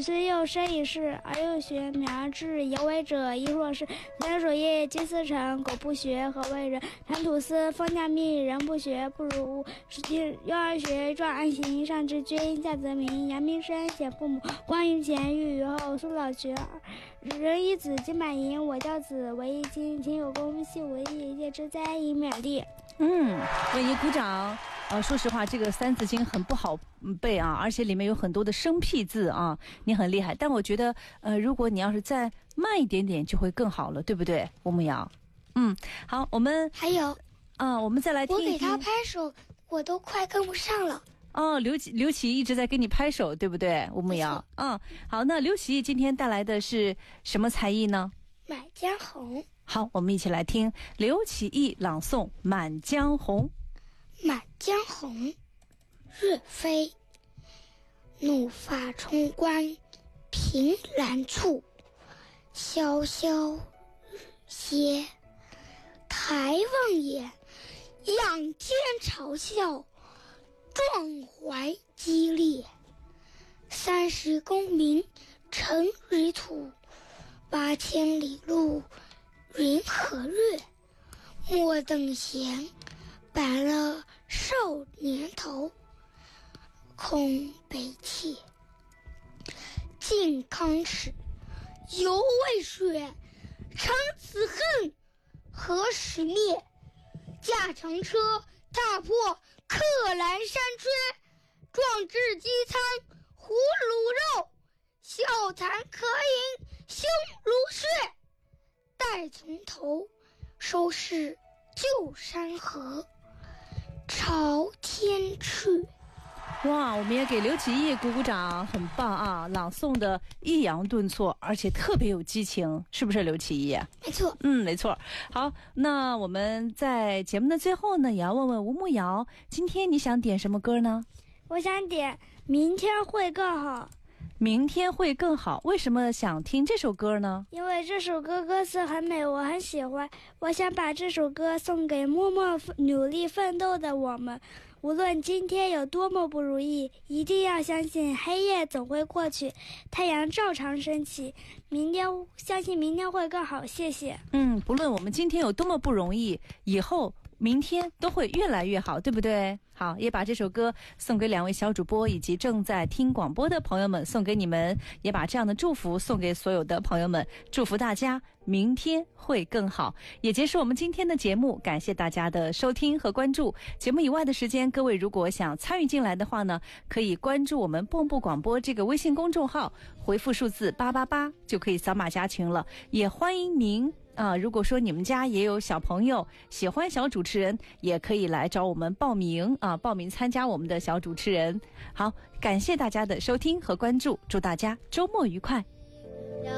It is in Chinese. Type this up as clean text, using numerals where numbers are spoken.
虽幼生以事，而幼学，勉而志，有为者亦若是。三守业，金丝成，苟不学，何为人？谈吐司，风将密，人不学，不如无。幼儿学，壮安行，上知君，下则民。扬名声，显父母。光于前，裕于后，苏老学耳。人以子金满盈，我教子为一金。勤有功，戏无益，戒之哉，以勉励。 为你鼓掌。说实话，这个三字经很不好背啊，而且里面有很多的生僻字啊，你很厉害。但我觉得，如果你要是再慢一点点，就会更好了，对不对，吴牧瑶？好，我们还有我们再来听一听。 我给他拍手，我都快跟不上了。 刘启一直在给你拍手，对不对，吴牧瑶？好，那刘启义今天带来的是什么才艺呢？ 满江红。 好，我们一起来听刘启义朗诵《满江红》。 满江红，岳飞。怒发冲冠，凭栏处，萧萧日歇。抬望眼，仰天嘲笑，壮怀激烈。30功名尘与土，8000里路云和月。莫等闲，白了少年头，空悲切。靖康耻，犹未雪，长此恨，何时灭？驾乘车，踏破贺兰山缺。壮志饥餐胡虏肉，笑谈渴饮匈奴血。待从头，收拾旧山河，朝天去。 哇，我们也给刘启义鼓鼓掌，很棒啊！朗诵的抑扬顿挫，而且特别有激情，是不是刘启义？ 没错， 没错。好，那我们在节目的最后呢，也要问问吴牧瑶，今天你想点什么歌呢？ 我想点《明天会更好》。 明天会更好，为什么想听这首歌呢？ 因为这首歌歌词很美，我很喜欢。我想把这首歌送给默默努力奋斗的我们，无论今天有多么不如意，一定要相信黑夜总会过去，太阳照常升起。相信明天会更好。谢谢。 不论我们今天有多么不容易，以后明天都会越来越好，对不对？好，也把这首歌送给2位小主播以及正在听广播的朋友们，送给你们，也把这样的祝福送给所有的朋友们，祝福大家明天会更好。也结束我们今天的节目，感谢大家的收听和关注。节目以外的时间，各位如果想参与进来的话呢，可以关注我们蹦蹦广播这个微信公众号，回复数字888就可以扫码加群了。也欢迎您如果说你们家也有小朋友喜欢小主持人，也可以来找我们报名参加我们的小主持人。好，感谢大家的收听和关注，祝大家周末愉快。